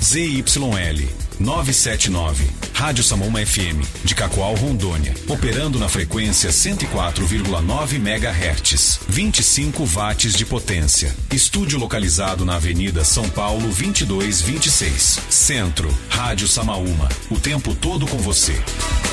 ZYL 979, Rádio Samaúma FM, de Cacoal, Rondônia, operando na frequência 104,9 MHz, 25 watts de potência. Estúdio localizado na Avenida São Paulo 2226, Centro, Rádio Samaúma, o tempo todo com você.